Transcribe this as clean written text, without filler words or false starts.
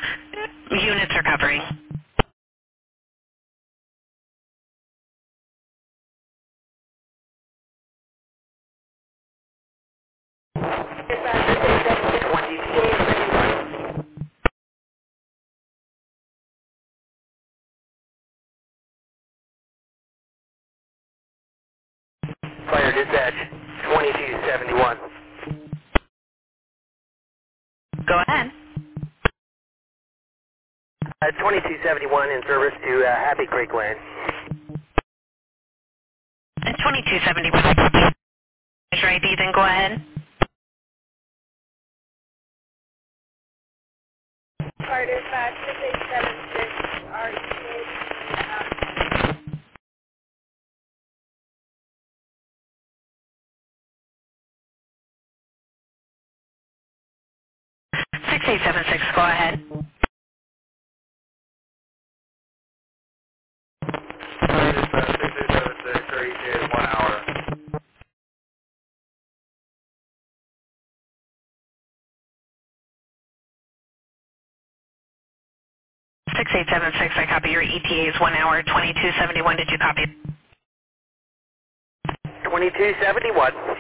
Units are covering. Fire dispatch 2271. Go ahead. 2271 in service to Happy Creek Lane. It's 2271. I copy. Is your ID, then go ahead. Fire dispatch 6876 RETA. 6876, go ahead. Fire dispatch 2276 ETA is 1 hour. 6876, I copy. Your ETA is 1 hour. 2271, did you copy? 2271.